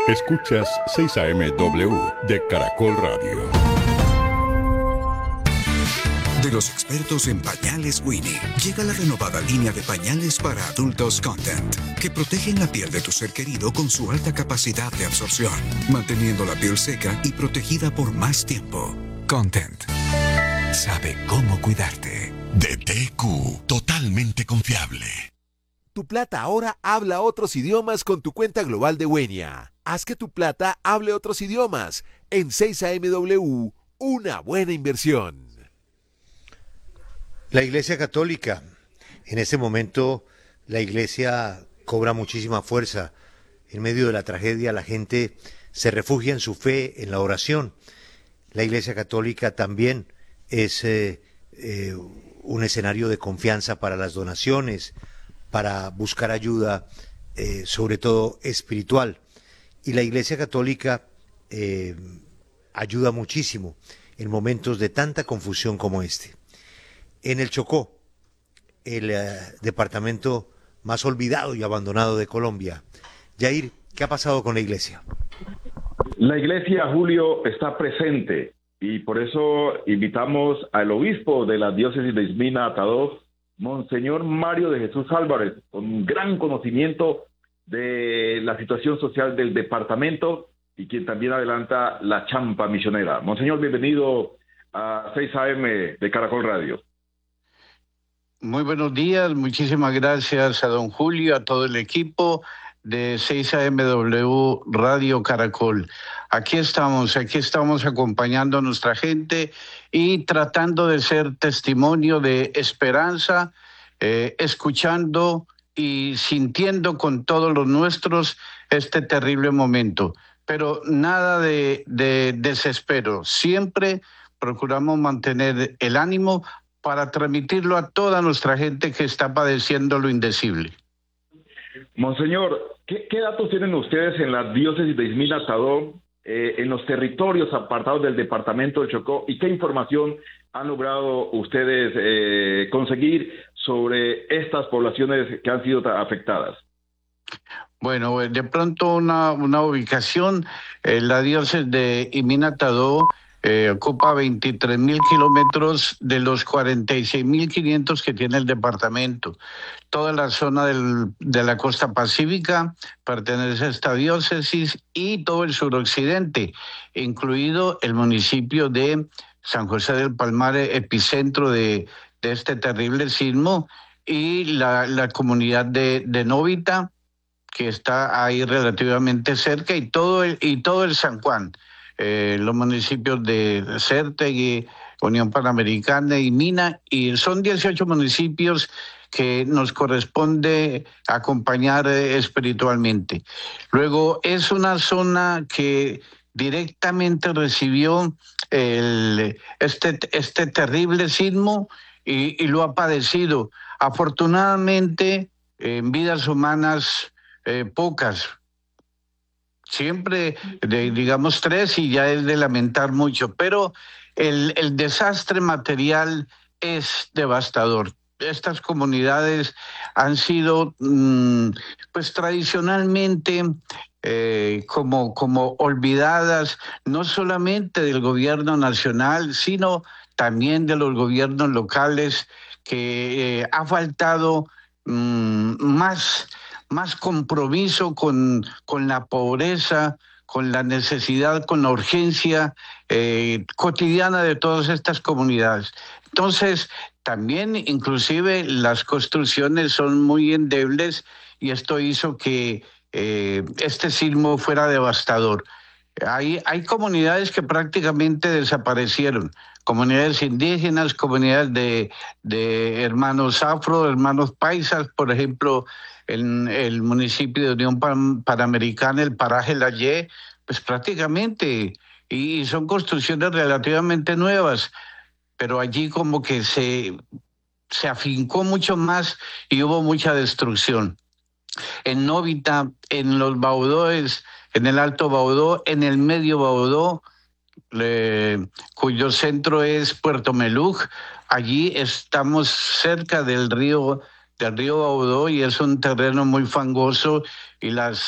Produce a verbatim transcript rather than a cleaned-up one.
Escuchas seis A M W de Caracol Radio. De los expertos en pañales Winnie, llega la renovada línea de pañales para adultos Content, que protegen la piel de tu ser querido con su alta capacidad de absorción, manteniendo la piel seca y protegida por más tiempo. Content sabe cómo cuidarte. D T Q, totalmente confiable. Tu plata ahora habla otros idiomas con tu cuenta global de Wenia. Haz que tu plata hable otros idiomas. En seis A M W, una buena inversión. La Iglesia Católica. En este momento la Iglesia cobra muchísima fuerza. En medio de la tragedia la gente se refugia en su fe, en la oración. La Iglesia Católica también es eh, eh, un escenario de confianza para las donaciones, para buscar ayuda, eh, sobre todo espiritual. Y la Iglesia Católica eh, ayuda muchísimo en momentos de tanta confusión como este. En el Chocó, el eh, departamento más olvidado y abandonado de Colombia. Yair, ¿qué ha pasado con la Iglesia? La Iglesia, Julio, está presente y por eso invitamos al obispo de la diócesis de Esmina, Atadó, Monseñor Mario de Jesús Álvarez, con un gran conocimiento de la situación social del departamento y quien también adelanta la champa misionera. Monseñor, bienvenido a seis A M de Caracol Radio. Muy buenos días, muchísimas gracias a don Julio, a todo el equipo de seis A M W Radio Caracol. Aquí estamos, aquí estamos acompañando a nuestra gente y tratando de ser testimonio de esperanza, eh, escuchando y sintiendo con todos los nuestros este terrible momento. Pero nada de, de desespero, siempre procuramos mantener el ánimo para transmitirlo a toda nuestra gente que está padeciendo lo indecible. Monseñor, ¿qué, qué datos tienen ustedes en la diócesis de Esmina, Atadó, eh, en los territorios apartados del departamento del Chocó, y qué información han logrado ustedes eh, conseguir sobre estas poblaciones que han sido afectadas? Bueno, de pronto una, una ubicación, eh, la diócesis de Esmina, Atadó, Eh, ocupa veintitrés mil kilómetros de los cuarenta y seis mil quinientos que tiene el departamento. Toda la zona del, de la costa pacífica pertenece a esta diócesis y todo el suroccidente, incluido el municipio de San José del Palmar, epicentro de, de este terrible sismo, y la, la comunidad de, de Novita, que está ahí relativamente cerca, y todo el, y todo el San Juan. Eh, los municipios de Certegui, Unión Panamericana y Mina, y son dieciocho municipios que nos corresponde acompañar eh, espiritualmente. Luego, es una zona que directamente recibió el, este, este terrible sismo y, y lo ha padecido. Afortunadamente, en vidas humanas, eh, pocas. Siempre, de, digamos, tres y ya es de lamentar mucho, pero el, el desastre material es devastador. Estas comunidades han sido, mmm, pues tradicionalmente, eh, como, como olvidadas, no solamente del gobierno nacional, sino también de los gobiernos locales, que eh, ha faltado mmm, más... más compromiso con, con la pobreza, con la necesidad, con la urgencia eh, cotidiana de todas estas comunidades. Entonces, también inclusive las construcciones son muy endebles y esto hizo que eh, este sismo fuera devastador. Hay, hay comunidades que prácticamente desaparecieron, comunidades indígenas, comunidades de, de hermanos afro, hermanos paisas, por ejemplo, en el municipio de Unión Pan, Panamericana, el paraje La Ye, pues prácticamente, y, y son construcciones relativamente nuevas, pero allí como que se, se afincó mucho más y hubo mucha destrucción. En Novita, en los Baudóes, en el Alto Baudó, en el Medio Baudó, eh, cuyo centro es Puerto Meluj. Allí estamos cerca del río, del río Baudó y es un terreno muy fangoso y las